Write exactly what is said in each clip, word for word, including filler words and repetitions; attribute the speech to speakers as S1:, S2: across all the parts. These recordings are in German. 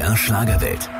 S1: R Schlagerwelt.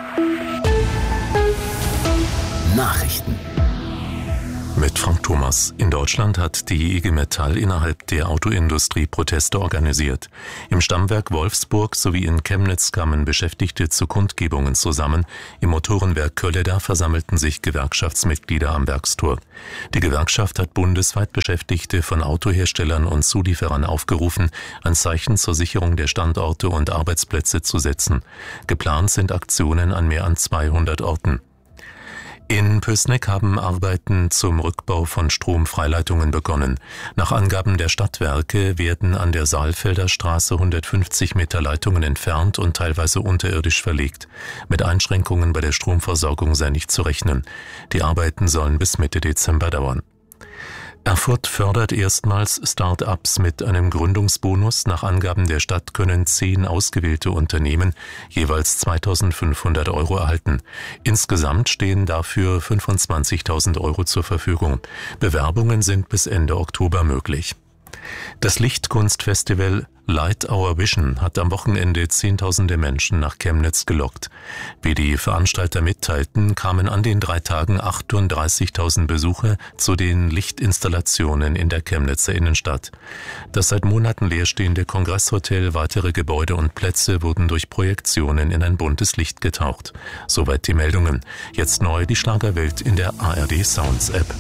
S1: Nachrichten.
S2: Mit Frank Thomas. In Deutschland hat die I G Metall innerhalb der Autoindustrie Proteste organisiert. Im Stammwerk Wolfsburg sowie in Chemnitz kamen Beschäftigte zu Kundgebungen zusammen. Im Motorenwerk Kölleda versammelten sich Gewerkschaftsmitglieder am Werkstor. Die Gewerkschaft hat bundesweit Beschäftigte von Autoherstellern und Zulieferern aufgerufen, ein Zeichen zur Sicherung der Standorte und Arbeitsplätze zu setzen. Geplant sind Aktionen an mehr als zweihundert Orten. In Pößneck haben Arbeiten zum Rückbau von Stromfreileitungen begonnen. Nach Angaben der Stadtwerke werden an der Saalfelder Straße hundertfünfzig Meter Leitungen entfernt und teilweise unterirdisch verlegt. Mit Einschränkungen bei der Stromversorgung sei nicht zu rechnen. Die Arbeiten sollen bis Mitte Dezember dauern. Erfurt fördert erstmals Start-ups mit einem Gründungsbonus. Nach Angaben der Stadt können zehn ausgewählte Unternehmen jeweils zweitausendfünfhundert Euro erhalten. Insgesamt stehen dafür fünfundzwanzigtausend Euro zur Verfügung. Bewerbungen sind bis Ende Oktober möglich. Das Lichtkunstfestival Light Our Vision hat am Wochenende Zehntausende Menschen nach Chemnitz gelockt. Wie die Veranstalter mitteilten, kamen an den drei Tagen achtunddreißigtausend Besucher zu den Lichtinstallationen in der Chemnitzer Innenstadt. Das seit Monaten leerstehende Kongresshotel, weitere Gebäude und Plätze wurden durch Projektionen in ein buntes Licht getaucht. Soweit die Meldungen. Jetzt neu die Schlagerwelt in der A R D Sounds App.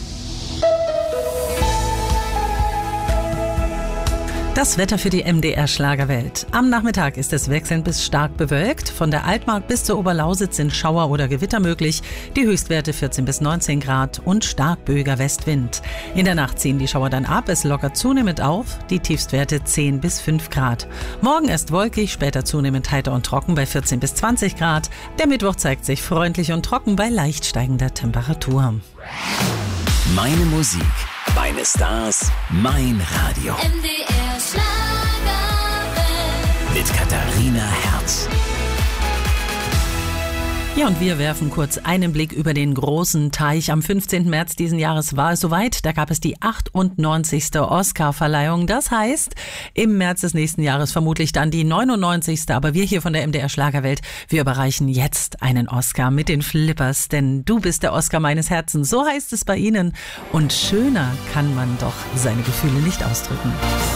S3: Das Wetter für die M D R Schlagerwelt. Am Nachmittag ist es wechselnd bis stark bewölkt. Von der Altmark bis zur Oberlausitz sind Schauer oder Gewitter möglich. Die Höchstwerte vierzehn bis neunzehn Grad und stark böiger Westwind. In der Nacht ziehen die Schauer dann ab. Es lockert zunehmend auf. Die Tiefstwerte zehn bis fünf Grad. Morgen erst wolkig, später zunehmend heiter und trocken bei vierzehn bis zwanzig Grad. Der Mittwoch zeigt sich freundlich und trocken bei leicht steigender Temperatur.
S1: Meine Musik, meine Stars, mein Radio.
S4: M D R Schlagerwelt.
S1: Mit Katharina Herz.
S3: Ja, und wir werfen kurz einen Blick über den großen Teich. Am fünfzehnten März diesen Jahres war es soweit. Da gab es die achtundneunzigste Oscar-Verleihung. Das heißt, im März des nächsten Jahres vermutlich dann die neunundneunzigste Aber wir hier von der M D R Schlagerwelt, wir überreichen jetzt einen Oscar mit den Flippers. Denn du bist der Oscar meines Herzens. So heißt es bei ihnen. Und schöner kann man doch seine Gefühle nicht ausdrücken.